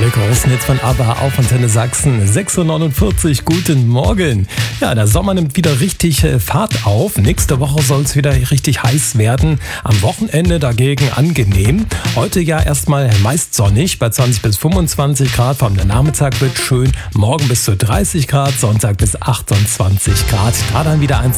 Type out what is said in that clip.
der großen Hit von ABBA auf Antenne Sachsen. 6.49 Uhr, guten Morgen. Ja, der Sommer nimmt wieder richtig Fahrt auf. Nächste Woche soll es wieder richtig heiß werden. Am Wochenende dagegen angenehm. Heute ja erstmal meist sonnig bei 20 bis 25 Grad. Vor allem der Nachmittag wird schön. Morgen bis zu 30 Grad, Sonntag bis 28 Grad. Da dann wieder ein